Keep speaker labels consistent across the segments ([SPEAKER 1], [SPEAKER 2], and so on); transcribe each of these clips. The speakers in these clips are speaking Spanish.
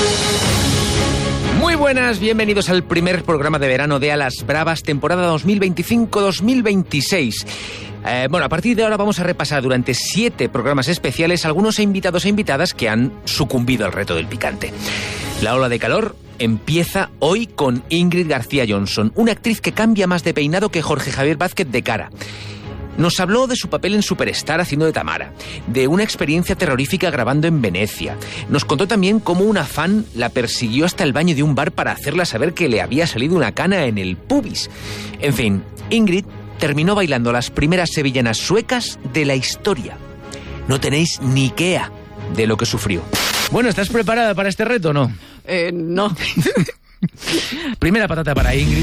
[SPEAKER 1] Muy buenas, bienvenidos al primer programa de verano de Alas Bravas, temporada 2025-2026. A partir de ahora vamos a repasar durante 7 programas especiales algunos invitados e invitadas que han sucumbido al reto del picante. La ola de calor empieza hoy con Ingrid García Johnson, una actriz que cambia más de peinado que Jorge Javier Vázquez de cara. Nos habló de su papel en Superstar haciendo de Tamara, de una experiencia terrorífica grabando en Venecia. Nos contó también cómo una fan la persiguió hasta el baño de un bar para hacerla saber que le había salido una cana en el pubis. En fin, Ingrid terminó bailando las primeras sevillanas suecas de la historia. No tenéis ni idea de lo que sufrió. Bueno, ¿estás preparada para este reto o no?
[SPEAKER 2] No.
[SPEAKER 1] Primera patata para Ingrid.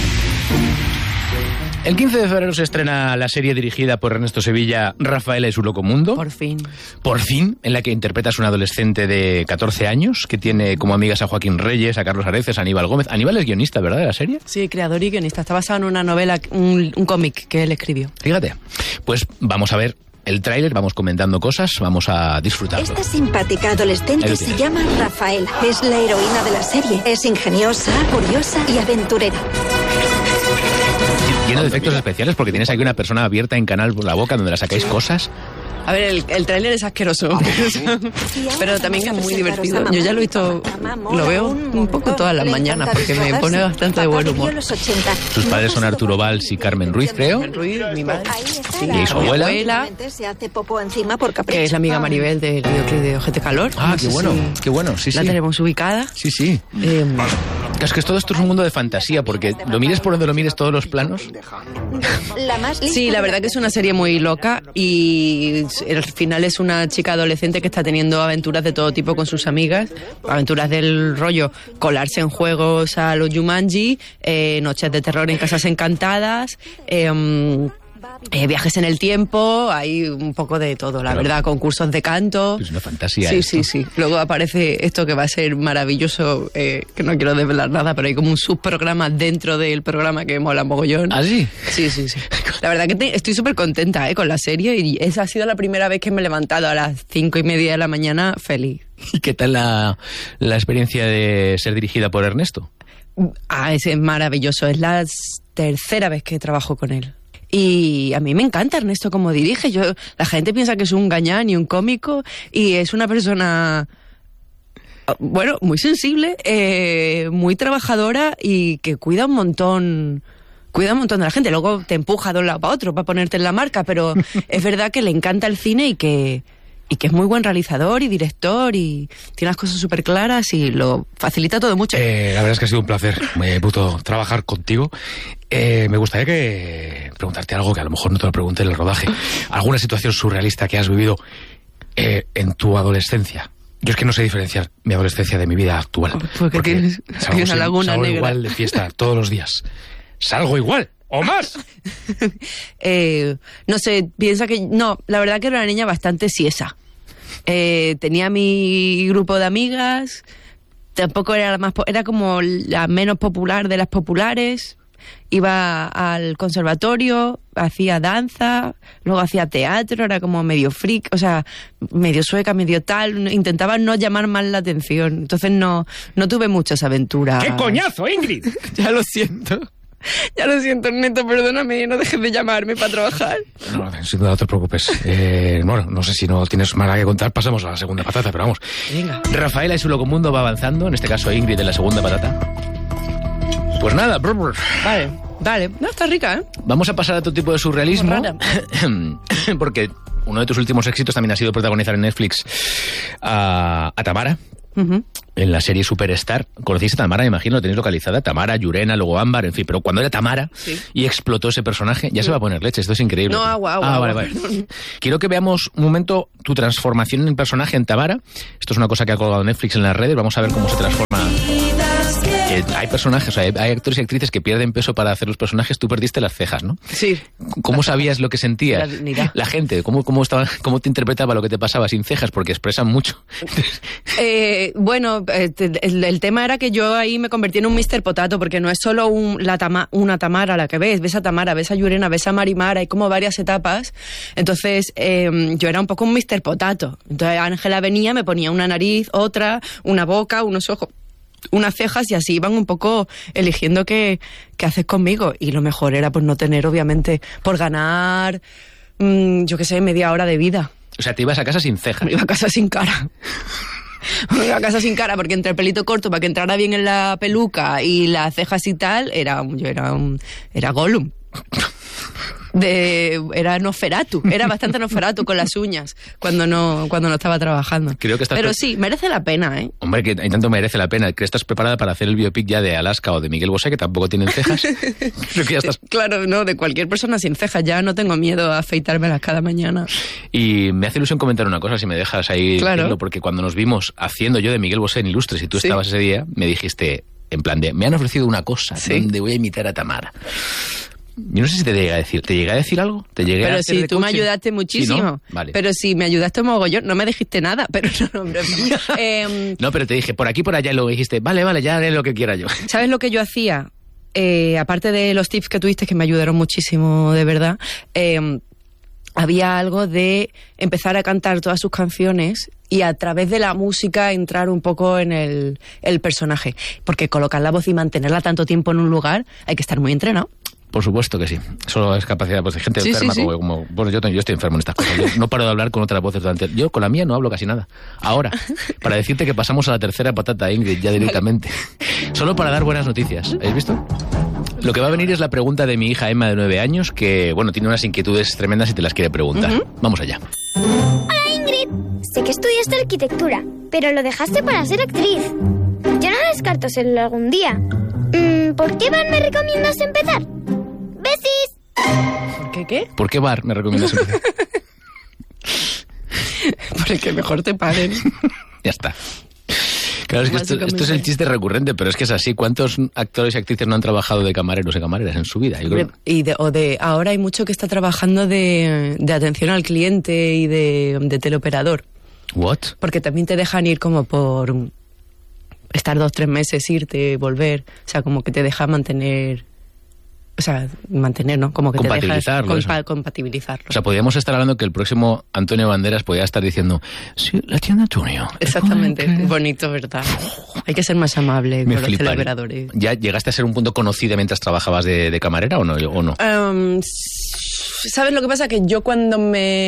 [SPEAKER 1] El 15 de febrero se estrena la serie dirigida por Ernesto Sevilla, Rafaela y su loco mundo.
[SPEAKER 2] Por fin.
[SPEAKER 1] Por fin, en la que interpretas a una adolescente de 14 años que tiene como amigas a Joaquín Reyes, a Carlos Areces, a Aníbal Gómez. Aníbal es guionista, ¿verdad?, de la serie.
[SPEAKER 2] Sí, creador y guionista. Está basado en una novela, un cómic que él escribió.
[SPEAKER 1] Fíjate. Pues vamos a ver el tráiler, vamos comentando cosas, vamos a disfrutarlo.
[SPEAKER 3] Esta simpática adolescente se llama Rafaela. Es la heroína de la serie. Es ingeniosa, curiosa y aventurera.
[SPEAKER 1] Lleno de efectos especiales porque tienes aquí una persona abierta en canal por la boca donde la sacáis cosas.
[SPEAKER 2] A ver, el tráiler es asqueroso, pero también es muy divertido. Yo ya lo he visto, lo veo un poco todas las mañanas porque me pone bastante de buen humor.
[SPEAKER 1] Sus padres son Arturo Valls y Carmen Ruiz, creo.
[SPEAKER 2] Carmen Ruiz, mi madre. Sí,
[SPEAKER 1] y su abuela,
[SPEAKER 2] que es la amiga Maribel del videoclip de Ojete Calor.
[SPEAKER 1] Ah, qué bueno, qué bueno, sí, sí.
[SPEAKER 2] La tenemos ubicada.
[SPEAKER 1] Sí, sí. Es que todo esto es un mundo de fantasía, porque lo mires por donde lo mires, todos los planos.
[SPEAKER 2] Sí, la verdad que es una serie muy loca y al final es una chica adolescente que está teniendo aventuras de todo tipo con sus amigas, aventuras del rollo colarse en juegos a los Jumanji, noches de terror en casas encantadas, viajes en el tiempo, hay un poco de todo, la verdad, concursos de canto.
[SPEAKER 1] Es una fantasía.
[SPEAKER 2] Sí,
[SPEAKER 1] esto.
[SPEAKER 2] sí. Luego aparece esto que va a ser maravilloso, que no quiero desvelar nada, pero hay como un subprograma dentro del programa que mola mogollón.
[SPEAKER 1] ¿Ah, sí?
[SPEAKER 2] Sí. La verdad que estoy súper contenta con la serie y esa ha sido la primera vez que me he levantado a las 5:30 de la mañana feliz.
[SPEAKER 1] ¿Y qué tal la experiencia de ser dirigida por Ernesto?
[SPEAKER 2] Es maravilloso, es la tercera vez que trabajo con él. Y a mí me encanta Ernesto como dirige. La gente piensa que es un gañán y un cómico y es una persona, bueno, muy sensible, muy trabajadora y que cuida un montón de la gente. Luego te empuja de un lado para otro para ponerte en la marca, pero es verdad que le encanta el cine y que es muy buen realizador y director y tiene las cosas súper claras y lo facilita todo mucho.
[SPEAKER 1] La verdad es que ha sido un placer, puto, trabajar contigo. Me gustaría preguntarte algo que a lo mejor no te lo pregunté en el rodaje. ¿Alguna situación surrealista que has vivido en tu adolescencia? Yo es que no sé diferenciar mi adolescencia de mi vida actual.
[SPEAKER 2] Porque tienes una laguna
[SPEAKER 1] salgo
[SPEAKER 2] negra.
[SPEAKER 1] Igual de fiesta todos los días. Salgo igual. ¿O más?
[SPEAKER 2] No sé, piensa que... No, la verdad que era una niña bastante siesa. Tenía mi grupo de amigas, tampoco era la más... Era como la menos popular de las populares. Iba al conservatorio, hacía danza, luego hacía teatro, era como medio freak, o sea, medio sueca, medio tal. Intentaba no llamar más la atención. Entonces no tuve muchas aventuras.
[SPEAKER 1] ¡Qué coñazo, Ingrid!
[SPEAKER 2] Ya lo siento. Ya lo siento, Neto, perdóname, no dejes de llamarme para trabajar.
[SPEAKER 1] No, sin duda, no te preocupes. Bueno, no sé si no tienes más nada que contar, pasamos a la segunda patata, pero vamos.
[SPEAKER 2] Venga.
[SPEAKER 1] Rafaela y su loco mundo va avanzando, en este caso Ingrid en la segunda patata. Pues nada,
[SPEAKER 2] Vale. No, está rica, ¿eh?
[SPEAKER 1] Vamos a pasar a otro tipo de surrealismo. Porque uno de tus últimos éxitos también ha sido protagonizar en Netflix a Tamara.
[SPEAKER 2] Uh-huh.
[SPEAKER 1] En la serie Superstar. ¿Conocéis a Tamara? Me imagino, lo tenéis localizada. Tamara, Llurena, luego Ámbar, en fin. Pero cuando era Tamara y explotó ese personaje, ya se va a poner leche. Esto es increíble.
[SPEAKER 2] No, agua.
[SPEAKER 1] Vale. Quiero que veamos un momento tu transformación en el personaje en Tamara. Esto es una cosa que ha colgado Netflix en las redes. Vamos a ver cómo se transforma. Hay personajes, o sea, hay actores y actrices que pierden peso para hacer los personajes. Tú perdiste las cejas, ¿no?
[SPEAKER 2] Sí.
[SPEAKER 1] ¿Cómo sabías lo que sentías?
[SPEAKER 2] La
[SPEAKER 1] gente, ¿cómo te interpretaba lo que te pasaba sin cejas? Porque expresan mucho.
[SPEAKER 2] Bueno, el tema era que yo ahí me convertí en un Mr. Potato, porque no es solo una Tamara la que ves a Tamara, ves a Llurena, ves a Marimar, hay como varias etapas. Entonces, yo era un poco un Mr. Potato. Entonces, Ángela venía, me ponía una nariz, otra, una boca, unos ojos, unas cejas, y así iban un poco eligiendo qué haces conmigo. Y lo mejor era pues no tener, obviamente, por ganar, yo qué sé, media hora de vida.
[SPEAKER 1] O sea, te ibas a casa sin cejas.
[SPEAKER 2] Me iba a casa sin cara. Me iba a casa sin cara, porque entre el pelito corto, para que entrara bien en la peluca, y las cejas y tal, era Gollum. Era Nosferatu, era bastante Nosferatu con las uñas cuando no estaba trabajando. Pero sí, merece la pena, ¿eh?
[SPEAKER 1] Hombre, que tanto merece la pena. ¿Crees que estás preparada para hacer el biopic ya de Alaska o de Miguel Bosé, que tampoco tienen cejas? Creo que ya estás...
[SPEAKER 2] Claro, no, de cualquier persona sin cejas. Ya no tengo miedo a afeitármelas cada mañana.
[SPEAKER 1] Y me hace ilusión comentar una cosa, si me dejas ahí decirlo, porque cuando nos vimos haciendo yo de Miguel Bosé en Ilustres y tú estabas ese día, me dijiste, en plan de, me han ofrecido una cosa donde voy a imitar a Tamara. Yo no sé si te llegué a decir. ¿Te llegué a decir algo?
[SPEAKER 2] Pero sí, tú me ayudaste muchísimo.
[SPEAKER 1] ¿Sí, no? Vale.
[SPEAKER 2] Pero sí, me ayudaste mogollón. No me dijiste nada, pero no, hombre.
[SPEAKER 1] No, pero te dije, por aquí, por allá, y luego dijiste, vale, ya haré lo que quiera yo.
[SPEAKER 2] ¿Sabes lo que yo hacía? Aparte de los tips que tuviste, que me ayudaron muchísimo, de verdad, había algo de empezar a cantar todas sus canciones y a través de la música entrar un poco en el personaje. Porque colocar la voz y mantenerla tanto tiempo en un lugar, hay que estar muy entrenado.
[SPEAKER 1] Por supuesto que sí. Solo es capacidad de gente enferma. Sí. Como bueno, yo estoy enfermo en estas cosas. Yo no paro de hablar con otras voces durante... Yo con la mía no hablo casi nada. Ahora, para decirte que pasamos a la tercera patata, Ingrid, ya directamente. Solo para dar buenas noticias. ¿Habéis visto? Lo que va a venir es la pregunta de mi hija Emma, de 9 años, que, bueno, tiene unas inquietudes tremendas y te las quiere preguntar. Vamos allá.
[SPEAKER 4] Hola, Ingrid. Sé que estudiaste arquitectura, pero lo dejaste para ser actriz. Yo no descarto serlo algún día. ¿Por qué bar me recomiendas empezar? ¡Besis!
[SPEAKER 2] ¿Qué?
[SPEAKER 1] ¿Por qué bar me recomiendas empezar?
[SPEAKER 2] Por el que mejor te paguen.
[SPEAKER 1] Ya está. Claro, es que esto es el chiste recurrente, pero es que es así. ¿Cuántos actores y actrices no han trabajado de camareros y camareras en su vida? Yo creo.
[SPEAKER 2] Ahora hay mucho que está trabajando de atención al cliente y de teleoperador.
[SPEAKER 1] ¿What?
[SPEAKER 2] Porque también te dejan ir como por estar 2-3 meses, irte, volver. O sea, como que te deja mantener... O sea, mantener, ¿no? Como que te deja compatibilizarlo.
[SPEAKER 1] O sea, podríamos estar hablando que el próximo Antonio Banderas podría estar diciendo, sí, la tienda Antonio.
[SPEAKER 2] Exactamente. Bonito, ¿verdad? Hay que ser más amable con los teleoperadores.
[SPEAKER 1] ¿Ya llegaste a ser un punto conocida mientras trabajabas de camarera o no?
[SPEAKER 2] ¿Sabes lo que pasa? Que yo cuando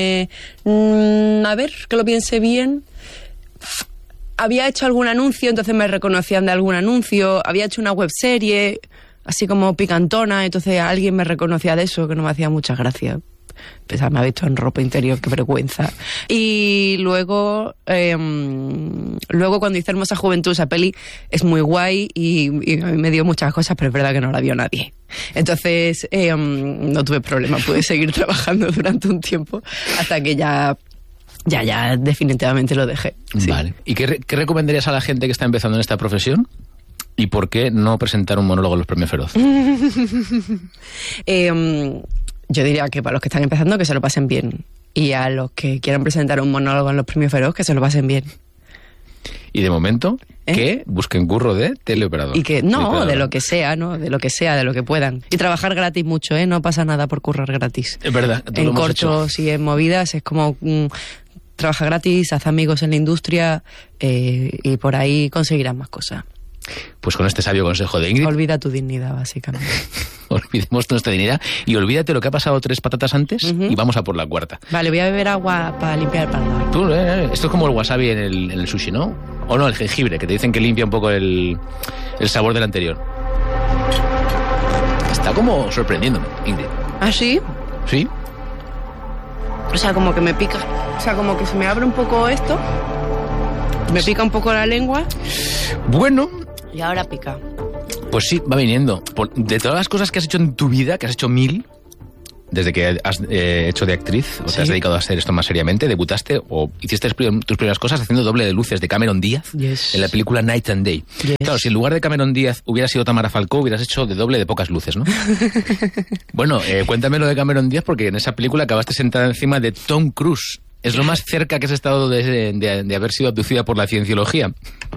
[SPEAKER 2] a ver, que lo piense bien... Había hecho algún anuncio, entonces me reconocían de algún anuncio. Había hecho una webserie... así como picantona, entonces alguien me reconocía de eso, que no me hacía muchas gracias. Pues me ha visto en ropa interior, qué vergüenza. Y luego cuando hice Hermosa Juventud, esa peli es muy guay y a mí me dio muchas cosas, pero es verdad que no la vio nadie. Entonces no tuve problema, pude seguir trabajando durante un tiempo hasta que ya definitivamente lo dejé. Sí.
[SPEAKER 1] Vale. ¿Y qué recomendarías a la gente que está empezando en esta profesión? ¿Y por qué no presentar un monólogo en los Premios Feroz?
[SPEAKER 2] Yo diría que para los que están empezando, que se lo pasen bien. Y a los que quieran presentar un monólogo en los Premios Feroz, que se lo pasen bien.
[SPEAKER 1] Y de momento, que busquen curro de teleoperador.
[SPEAKER 2] Y que no, de lo que sea, ¿no? De lo que sea, de lo que puedan. Y trabajar gratis mucho, ¿eh? No pasa nada por currar gratis.
[SPEAKER 1] Es verdad.
[SPEAKER 2] En cortos y en movidas es como... trabaja gratis, haz amigos en la industria y por ahí conseguirás más cosas.
[SPEAKER 1] Pues con este sabio consejo de Ingrid...
[SPEAKER 2] Olvida tu dignidad, básicamente.
[SPEAKER 1] Olvidemos nuestra dignidad y olvídate lo que ha pasado 3 patatas antes y vamos a por la cuarta.
[SPEAKER 2] Vale, voy a beber agua para limpiar el paladar.
[SPEAKER 1] Tú, esto es como el wasabi en el sushi, ¿no? O no, el jengibre, que te dicen que limpia un poco el sabor del anterior. Está como sorprendiéndome, Ingrid.
[SPEAKER 2] ¿Ah, sí?
[SPEAKER 1] Sí.
[SPEAKER 2] O sea, como que me pica. O sea, como que se me abre un poco esto. Me pica un poco la lengua.
[SPEAKER 1] Bueno...
[SPEAKER 2] Y ahora pica.
[SPEAKER 1] Pues sí, va viniendo. De todas las cosas que has hecho en tu vida, que has hecho 1000, desde que has hecho de actriz, o te has dedicado a hacer esto más seriamente, debutaste o hiciste tus primeras cosas haciendo doble de luces de Cameron Díaz en la película Night and Day. Claro, si en lugar de Cameron Díaz hubiera sido Tamara Falcó, hubieras hecho de doble de Pocas Luces, ¿no? Bueno, cuéntame lo de Cameron Díaz, porque en esa película acabaste sentada encima de Tom Cruise. Es lo más cerca que has estado de haber sido abducida por la cienciología.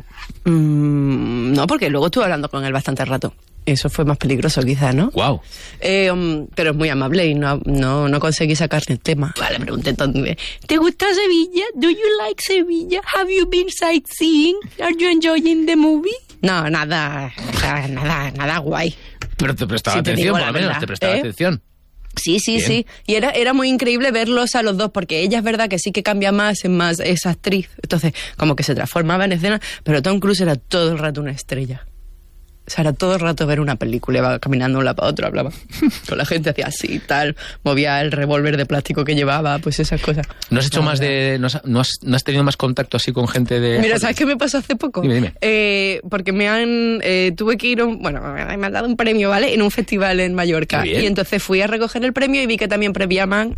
[SPEAKER 2] No, porque luego estuve hablando con él bastante rato. Eso fue más peligroso quizás, ¿no?
[SPEAKER 1] Wow.
[SPEAKER 2] Pero es muy amable y no conseguí sacarle el tema. Vale, pregunté entonces, ¿te gusta Sevilla? ¿Do you like Sevilla? ¿Have you been sightseeing? ¿Are you enjoying the movie? No, nada guay.
[SPEAKER 1] Pero te prestaba atención, por lo menos, te prestaba atención.
[SPEAKER 2] Sí. Y era muy increíble verlos a los dos, porque ella es verdad que sí que cambia más, es actriz. Entonces, como que se transformaba en escena, pero Tom Cruise era todo el rato una estrella. O sea, era todo el rato ver una película, iba caminando de un lado para otro, hablaba con la gente, hacía así, tal, movía el revólver de plástico que llevaba, pues esas cosas.
[SPEAKER 1] ¿No has hecho no has tenido más contacto así con gente de...?
[SPEAKER 2] Mira, ¿sabes qué me pasó hace poco?
[SPEAKER 1] Dime.
[SPEAKER 2] Porque tuve que ir, me han dado un premio, ¿vale? En un festival en Mallorca. Y entonces fui a recoger el premio y vi que también premiaban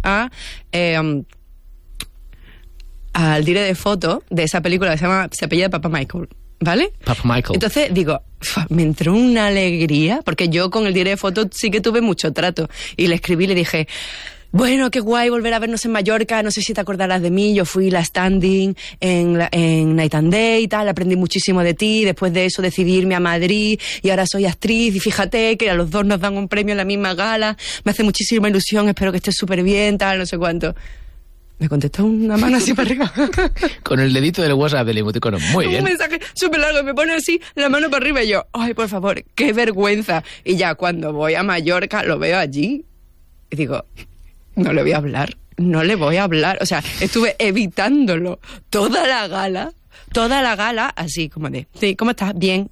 [SPEAKER 2] al dire de foto de esa película que se apellida Papa Michael. ¿Vale?
[SPEAKER 1] Papa Michael.
[SPEAKER 2] Entonces digo, me entró una alegría, porque yo con el dire de foto sí que tuve mucho trato. Y le escribí y le dije, bueno, qué guay volver a vernos en Mallorca, no sé si te acordarás de mí, yo fui la standing en Night and Day y tal, aprendí muchísimo de ti, después de eso decidí irme a Madrid y ahora soy actriz y fíjate que a los dos nos dan un premio en la misma gala, me hace muchísima ilusión, espero que estés súper bien, tal, no sé cuánto. Me contestó una mano así para arriba.
[SPEAKER 1] Con el dedito del WhatsApp del emoticono. Muy bien.
[SPEAKER 2] Un mensaje súper largo y me pone así la mano para arriba y yo, ay, por favor, qué vergüenza. Y ya cuando voy a Mallorca lo veo allí y digo, no le voy a hablar. O sea, estuve evitándolo toda la gala, así como de, sí, ¿cómo estás? Bien.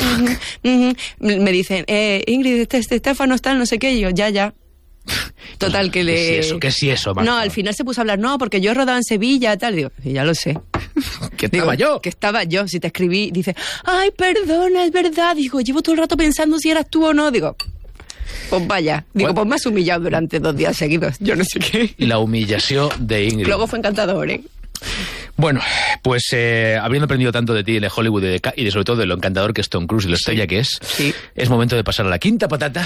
[SPEAKER 2] Me dicen, Ingrid, Estefano está, no sé qué, y yo, ya. Total, que le...
[SPEAKER 1] ¿Qué sí eso, Marta?
[SPEAKER 2] No, al final se puso a hablar, no, porque yo rodaba en Sevilla, tal. Digo, sí, ya lo sé.
[SPEAKER 1] Que estaba yo.
[SPEAKER 2] Si te escribí, dice, ay, perdona, es verdad. Digo, llevo todo el rato pensando si eras tú o no. Digo, pues vaya. Digo, pues me has humillado durante 2 días seguidos. Yo no sé qué.
[SPEAKER 1] La humillación de Ingrid.
[SPEAKER 2] Luego fue encantador, ¿eh?
[SPEAKER 1] Bueno, pues habiendo aprendido tanto de ti, de Hollywood y de sobre todo de lo encantador que es Tom Cruise y lo estrella que es, es momento de pasar a la quinta patata.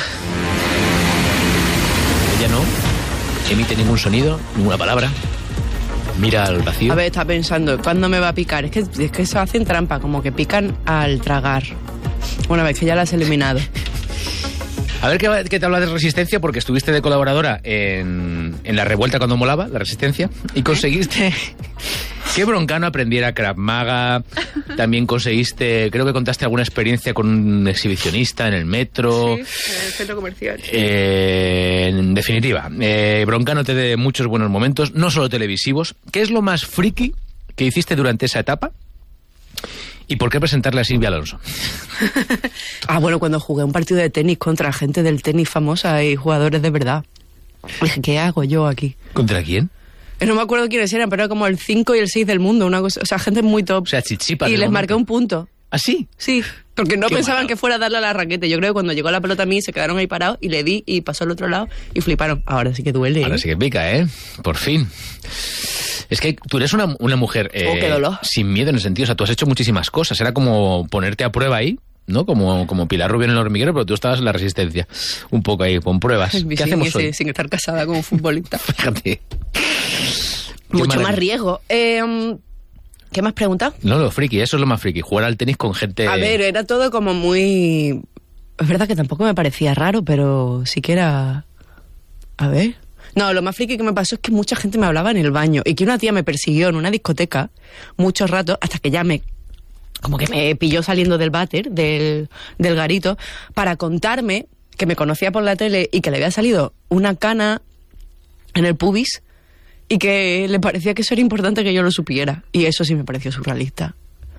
[SPEAKER 1] Ella no emite ningún sonido, ninguna palabra. Mira al vacío.
[SPEAKER 2] A ver, está pensando, ¿cuándo me va a picar? Es que eso hacen trampa, como que pican al tragar. Una vez que ya la has eliminado.
[SPEAKER 1] A ver qué te habla de Resistencia, porque estuviste de colaboradora en La Revuelta cuando molaba, La Resistencia, y conseguiste que Broncano aprendiera Krav Maga. También conseguiste, creo que contaste alguna experiencia con un exhibicionista en el metro.
[SPEAKER 2] Sí, en el centro comercial.
[SPEAKER 1] En definitiva, Broncano te dé muchos buenos momentos, no solo televisivos. ¿Qué es lo más friki que hiciste durante esa etapa? ¿Y por qué presentarle a Silvia Alonso?
[SPEAKER 2] Bueno, cuando jugué un partido de tenis contra gente del tenis famosa y jugadores de verdad. Dije, ¿qué hago yo aquí?
[SPEAKER 1] ¿Contra quién?
[SPEAKER 2] No me acuerdo quiénes eran, pero era como el 5 y el 6 del mundo, una cosa, o sea, gente muy top.
[SPEAKER 1] O sea, chichipas.
[SPEAKER 2] Y les marqué un punto.
[SPEAKER 1] ¿Ah, sí?
[SPEAKER 2] Sí, porque no
[SPEAKER 1] Qué
[SPEAKER 2] pensaban
[SPEAKER 1] bueno
[SPEAKER 2] que fuera a darle a la raqueta. Yo creo que cuando llegó la pelota a mí se quedaron ahí parados y le di y pasó al otro lado y fliparon. Ahora sí que duele.
[SPEAKER 1] Ahora sí que pica, ¿eh? Por fin. Es que tú eres una mujer
[SPEAKER 2] qué dolor.
[SPEAKER 1] sin miedo en el sentido, o sea, tú has hecho muchísimas cosas. Era como ponerte a prueba ahí, ¿no? Como Pilar Rubio en El Hormiguero, pero tú estabas en La Resistencia. Un poco ahí, con pruebas. ¿Qué hacemos hoy?
[SPEAKER 2] Sin estar casada como futbolista.
[SPEAKER 1] Fíjate.
[SPEAKER 2] Mucho más riesgo. ¿Qué me has preguntado?
[SPEAKER 1] No, lo friki, eso es lo más friki. Jugar al tenis con gente...
[SPEAKER 2] A ver, era todo como muy... Es verdad que tampoco me parecía raro, pero sí que era... A ver... No, lo más friki que me pasó es que mucha gente me hablaba en el baño y que una tía me persiguió en una discoteca muchos ratos hasta que ya como que me pilló saliendo del váter, del garito, para contarme que me conocía por la tele y que le había salido una cana en el pubis y que le parecía que eso era importante que yo lo supiera. Y eso sí me pareció surrealista.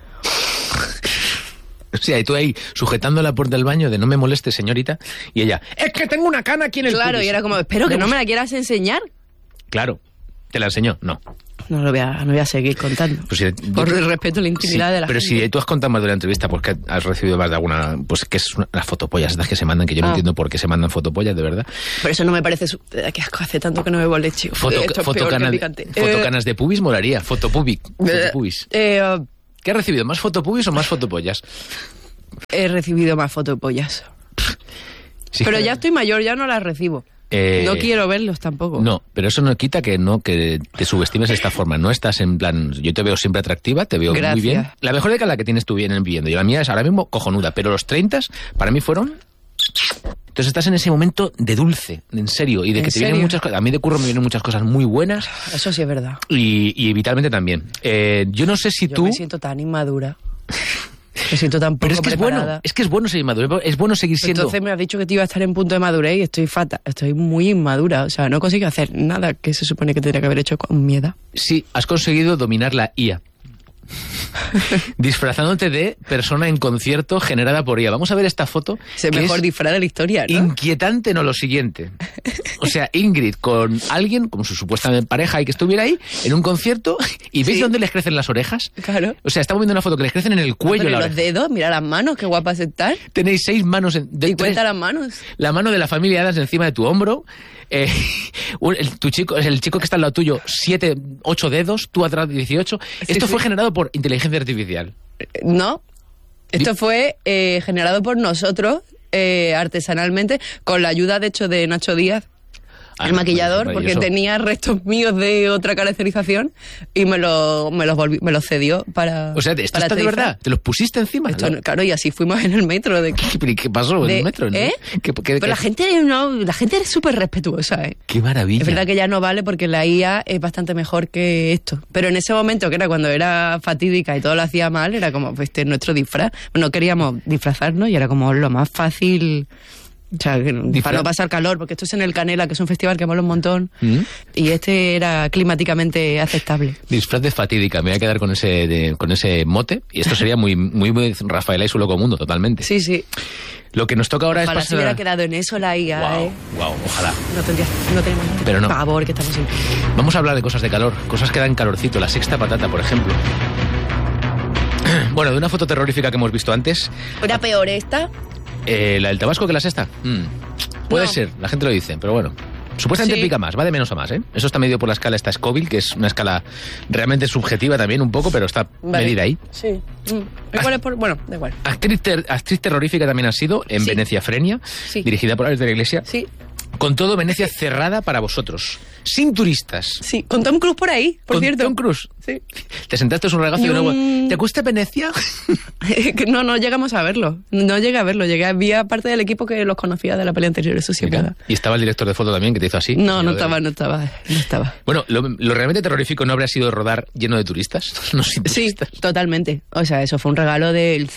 [SPEAKER 1] O sea, y tú ahí sujetando la puerta del baño de no me moleste, señorita, y ella, es que tengo una cana aquí en el
[SPEAKER 2] Claro,
[SPEAKER 1] pubis.
[SPEAKER 2] y era como, espero que no me la quieras enseñar.
[SPEAKER 1] Claro. ¿Te la enseñó? No.
[SPEAKER 2] No voy a seguir contando.
[SPEAKER 1] Pues si,
[SPEAKER 2] por el respeto a la intimidad de la
[SPEAKER 1] pero
[SPEAKER 2] gente.
[SPEAKER 1] Si tú has contado más de la entrevista, pues que has recibido más de alguna... Pues que es las fotopollas estas que se mandan, que yo no entiendo por qué se mandan fotopollas, de verdad.
[SPEAKER 2] Pero eso no me parece... Qué asco, hace tanto que no bebo leche.
[SPEAKER 1] Fotocanas de pubis molaría. Fotopubis. ¿Qué has recibido? ¿Más fotopubis o más fotopollas?
[SPEAKER 2] He recibido más fotopollas. Sí, pero ya estoy mayor, ya no las recibo. No quiero verlos tampoco.
[SPEAKER 1] No, pero eso no quita que te subestimes de esta forma. No estás en plan... Yo te veo siempre atractiva, te veo muy bien. La mejor década la que tienes tú viviendo. Y la mía es ahora mismo cojonuda. Pero los 30 para mí fueron... Entonces estás en ese momento de dulce, en serio. Y de que te vienen muchas cosas. A mí de curro me vienen muchas cosas muy buenas.
[SPEAKER 2] Eso sí es verdad.
[SPEAKER 1] Y vitalmente también. Yo no sé si tú...
[SPEAKER 2] Yo me siento tan inmadura. Me siento tan poco preparada.
[SPEAKER 1] Es que es bueno seguir maduro, es bueno seguir siendo...
[SPEAKER 2] Entonces me has dicho que te iba a estar en punto de madurez y estoy fatal, estoy muy inmadura. O sea, no consigo hacer nada que se supone que tendría que haber hecho con mi edad.
[SPEAKER 1] Sí, has conseguido dominar la IA. Disfrazándote de persona en concierto generada por IA. Vamos a ver esta foto.
[SPEAKER 2] Es el mejor disfraz de la historia, ¿no?
[SPEAKER 1] Inquietante, no lo siguiente. O sea, Ingrid con alguien, como su supuesta pareja y que estuviera ahí, en un concierto, y ¿veis dónde les crecen las orejas?
[SPEAKER 2] Claro.
[SPEAKER 1] O sea, estamos viendo una foto que les crecen en el cuello.
[SPEAKER 2] Pero los dedos, mira las manos, qué guapas están.
[SPEAKER 1] Tenéis 6 manos.
[SPEAKER 2] Y cuenta las manos.
[SPEAKER 1] La mano de la familia Adams encima de tu hombro. El chico que está al lado tuyo, 7, 8 dedos, tú atrás 18. Esto fue generado por inteligencia artificial.
[SPEAKER 2] No, esto fue generado por nosotros artesanalmente, con la ayuda de hecho de Nacho Díaz, el maquillador, porque tenía restos míos de otra caracterización y me los cedió para...
[SPEAKER 1] O sea, ¿esto está de verdad? ¿Te los pusiste encima?
[SPEAKER 2] Esto, ¿no? Claro, y así fuimos en el metro.
[SPEAKER 1] ¿Qué pasó en el metro? ¿No?
[SPEAKER 2] Pero la gente es súper respetuosa, ¿eh?
[SPEAKER 1] ¡Qué maravilla!
[SPEAKER 2] Es verdad que ya no vale porque la IA es bastante mejor que esto. Pero en ese momento, que era cuando era fatídica y todo lo hacía mal, era como, pues este es nuestro disfraz. No queríamos disfrazarnos y era como lo más fácil... O sea, para no pasar calor, porque esto es en el Canela, que es un festival que mola un montón, y este era climáticamente aceptable.
[SPEAKER 1] Disfraz de fatídica, me voy a quedar con ese mote, y esto sería muy, muy, muy Rafaela y su loco mundo, totalmente.
[SPEAKER 2] Sí, sí.
[SPEAKER 1] Lo que nos toca ahora
[SPEAKER 2] ojalá
[SPEAKER 1] es pasar...
[SPEAKER 2] se hubiera quedado en eso la IA,
[SPEAKER 1] Wow, ojalá.
[SPEAKER 2] No tenemos
[SPEAKER 1] pero no.
[SPEAKER 2] Pavor que estamos en...
[SPEAKER 1] Vamos a hablar de cosas de calor, cosas que dan calorcito, la sexta patata, por ejemplo. Bueno, de una foto terrorífica que hemos visto antes...
[SPEAKER 2] ¿Era peor esta?
[SPEAKER 1] ¿La del Tabasco que la sexta? Puede ser, la gente lo dice, pero bueno. Supuestamente pica más, va de menos a más, ¿eh? Eso está medido por la escala esta Scoville, que es una escala realmente subjetiva también un poco, pero está medida ahí.
[SPEAKER 2] Sí. Igual es por... Bueno, da igual.
[SPEAKER 1] Actriz terrorífica también ha sido en Venecia Frenia, dirigida por Alex de la Iglesia.
[SPEAKER 2] Sí.
[SPEAKER 1] Con todo Venecia cerrada para vosotros, sin turistas.
[SPEAKER 2] Sí, con Tom Cruise por ahí, por cierto.
[SPEAKER 1] Tom Cruise.
[SPEAKER 2] Sí.
[SPEAKER 1] Te sentaste en un regazo y luego... ¿Te gusta Venecia?
[SPEAKER 2] No llegamos a verlo. No llegué a verlo. Había parte del equipo que los conocía de la pelea anterior, eso sí es verdad.
[SPEAKER 1] ¿Y estaba el director de foto también que te hizo así?
[SPEAKER 2] No estaba.
[SPEAKER 1] Bueno, lo realmente terrorífico no habría sido rodar lleno de turistas, no sin turistas.
[SPEAKER 2] Sí, totalmente. O sea, eso fue un regalo del...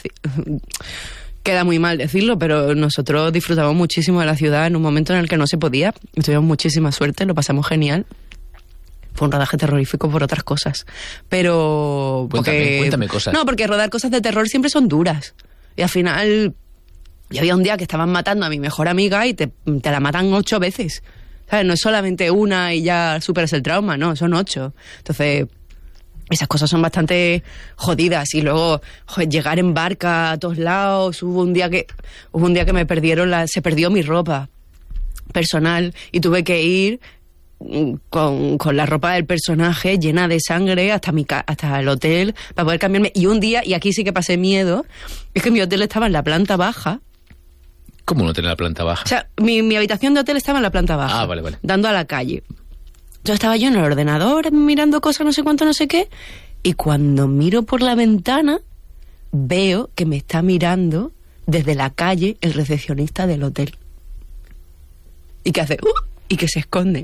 [SPEAKER 2] Queda muy mal decirlo, pero nosotros disfrutamos muchísimo de la ciudad en un momento en el que no se podía. Tuvimos muchísima suerte, lo pasamos genial. Fue un rodaje terrorífico por otras cosas. Pero...
[SPEAKER 1] Cuéntame cosas.
[SPEAKER 2] No, porque rodar cosas de terror siempre son duras. Y al final... Y había un día que estaban matando a mi mejor amiga y te la matan 8 veces. ¿Sabes? No es solamente una y ya superas el trauma, no, son 8. Entonces... Esas cosas son bastante jodidas. Y luego, llegar en barca a todos lados. Hubo un día que me se perdió mi ropa personal y tuve que ir con la ropa del personaje llena de sangre hasta el hotel para poder cambiarme. Y un día, y aquí sí que pasé miedo, es que mi hotel estaba en la planta baja.
[SPEAKER 1] ¿Cómo un hotel en la planta baja?
[SPEAKER 2] O sea, mi habitación de hotel estaba en la planta baja.
[SPEAKER 1] Ah, vale.
[SPEAKER 2] Dando a la calle. Yo estaba yo en el ordenador mirando cosas, no sé cuánto, no sé qué, y cuando miro por la ventana veo que me está mirando desde la calle el recepcionista del hotel. Y que hace y que se esconde.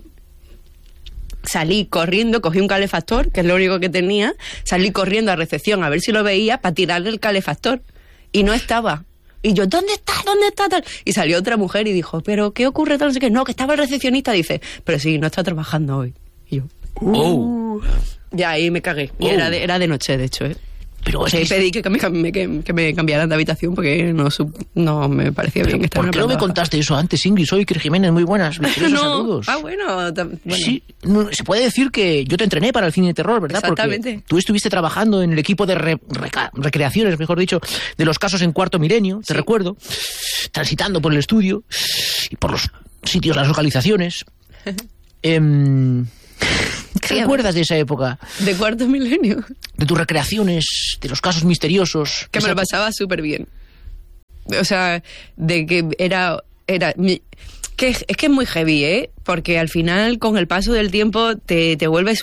[SPEAKER 2] Salí corriendo, cogí un calefactor, que es lo único que tenía, salí corriendo a recepción a ver si lo veía para tirarle el calefactor. Y no estaba. Y yo, ¿dónde está? Tal? Y salió otra mujer y dijo, ¿pero qué ocurre? Tal, no sé qué. No, que estaba el recepcionista. Dice, pero sí, no está trabajando hoy. Y yo, Ya ahí me cagué. Y era de noche, de hecho, ¿eh?
[SPEAKER 5] Pero
[SPEAKER 2] sí, pedí que me cambiaran de habitación porque no me parecía bien que estaban.
[SPEAKER 5] ¿Por qué no me contaste eso antes, Ingrid? Soy Iker Jiménez, muy buenas.
[SPEAKER 2] No.
[SPEAKER 5] Saludos.
[SPEAKER 2] Bueno.
[SPEAKER 5] Sí, se puede decir que yo te entrené para el cine de terror, ¿verdad?
[SPEAKER 2] Exactamente.
[SPEAKER 5] Porque tú estuviste trabajando en el equipo de recreaciones, mejor dicho, de los casos en Cuarto Milenio, te recuerdo, transitando por el estudio y por los sitios, las localizaciones. ¿Qué recuerdas de esa época?
[SPEAKER 2] De Cuarto Milenio.
[SPEAKER 5] De tus recreaciones, de los casos misteriosos.
[SPEAKER 2] Que me lo pasaba súper bien. O sea, de que era que es que es muy heavy, ¿eh? Porque al final, con el paso del tiempo, te vuelves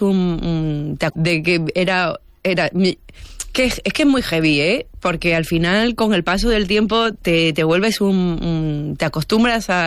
[SPEAKER 2] que es muy heavy, ¿eh? Porque al final, con el paso del tiempo, te vuelves te acostumbras a